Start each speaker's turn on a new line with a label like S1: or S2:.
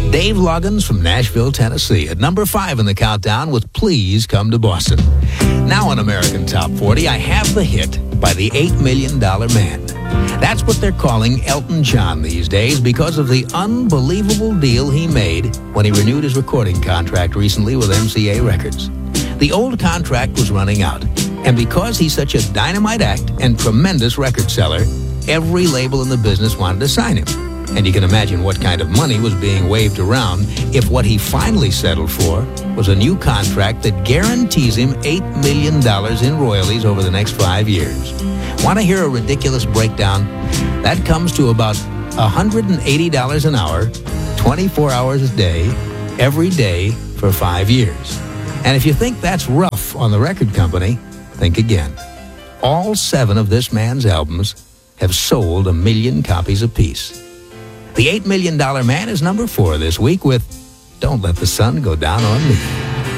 S1: Dave Loggins from Nashville, Tennessee, at number 5 in the countdown with Please Come to Boston. Now on American Top 40, I have the hit by the $8 Million Man. That's what they're calling Elton John these days because of the unbelievable deal he made when he renewed his recording contract recently with MCA Records. The old contract was running out, and because he's such a dynamite act and tremendous record seller, every label in the business wanted to sign him. And you can imagine what kind of money was being waved around if what he finally settled for was a new contract that guarantees him $8 million in royalties over the next 5 years. Want to hear a ridiculous breakdown? That comes to about $180 an hour, 24 hours a day, every day for 5 years. And if you think that's rough on the record company, think again. All 7 of this man's albums have sold 1 million copies apiece. The $8 Million Man is number 4 this week with Don't Let the Sun Go Down on Me.